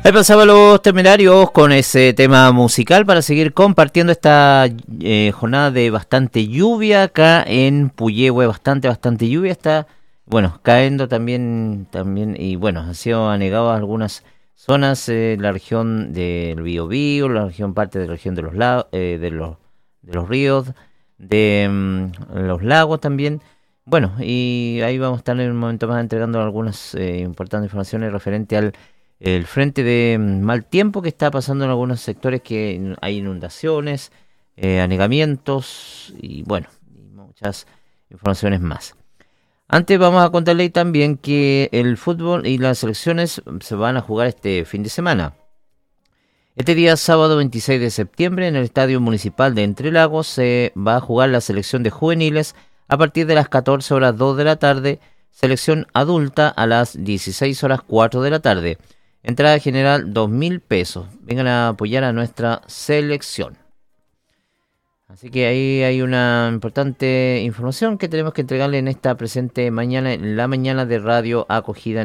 Ahí pasaba Los Temerarios con ese tema musical para seguir compartiendo esta jornada de bastante lluvia acá en Puyehue, bastante lluvia está, bueno, cayendo también y bueno, ha sido anegado a algunas zonas de la región del Biobío, parte de la región de los lagos, de los ríos, de los lagos también. Bueno, y ahí vamos a estar en un momento más entregando algunas importantes informaciones referente al el frente de mal tiempo que está pasando en algunos sectores, que hay inundaciones, anegamientos y bueno, y muchas informaciones más. Antes vamos a contarle también que el fútbol y las selecciones se van a jugar este fin de semana. Este día sábado 26 de septiembre en el Estadio Municipal de Entre Lagos se va a jugar la selección de juveniles a partir de las 14 horas 2 de la tarde, selección adulta a las 16 horas 4 de la tarde. Entrada general 2.000 pesos. Vengan a apoyar a nuestra selección. Así que ahí hay una importante información que tenemos que entregarle en esta presente mañana, en la mañana de Radio Acogida.